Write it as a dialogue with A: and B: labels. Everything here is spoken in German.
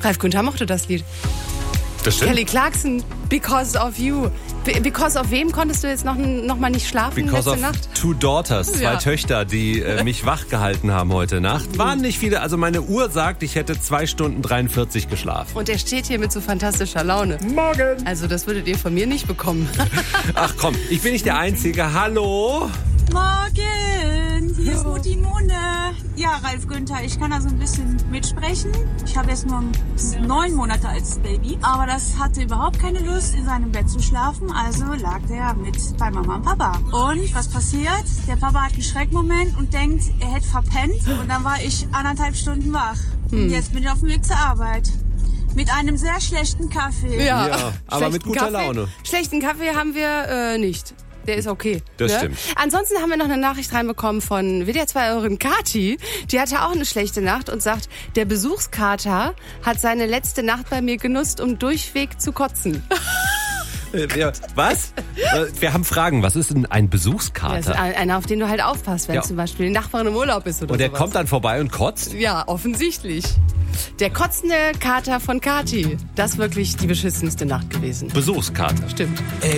A: Ralf Günther mochte das Lied.
B: Das stimmt.
A: Kelly Clarkson, Because of You. Because of wem konntest du jetzt noch mal nicht schlafen
B: Because
A: letzte
B: of
A: Nacht?
B: 2 daughters, 2 Töchter, die mich wach gehalten haben heute Nacht. Waren nicht viele, also meine Uhr sagt, ich hätte 2 Stunden 43 geschlafen.
A: Und er steht hier mit so fantastischer Laune.
B: Morgen!
A: Also das würdet ihr von mir nicht bekommen.
B: Ach komm, ich bin nicht der Einzige. Hallo?
C: Morgen, hier ist Mutti Mone. Ja, Ralf Günther, ich kann da so ein bisschen mitsprechen. Ich habe jetzt nur 9 Monate als Baby, aber das hatte überhaupt keine Lust, in seinem Bett zu schlafen, also lag der mit bei Mama und Papa. Und was passiert? Der Papa hat einen Schreckmoment und denkt, er hätte verpennt und dann war ich 1,5 Stunden wach. Und jetzt bin ich auf dem Weg zur Arbeit. Mit einem sehr schlechten Kaffee.
B: Ja, aber mit guter Laune.
A: Schlechten Kaffee haben wir nicht. Der ist okay.
B: Das stimmt.
A: Ansonsten haben wir noch eine Nachricht reinbekommen von WDR 2-Eurin Kati. Die hatte auch eine schlechte Nacht und sagt, der Besuchskater hat seine letzte Nacht bei mir genutzt, um durchweg zu kotzen.
B: Ja, was? Wir haben Fragen. Was ist denn ein
A: Das ist
B: Besuchskater?
A: einer, auf den du halt aufpasst, wenn zum Beispiel die Nachbarin im Urlaub ist oder
B: Und der
A: sowas.
B: kommt dann vorbei und kotzt?
A: Ja, offensichtlich. Der kotzende Kater von Kati. Das ist wirklich die beschissenste Nacht gewesen.
B: Besuchskater.
A: Stimmt.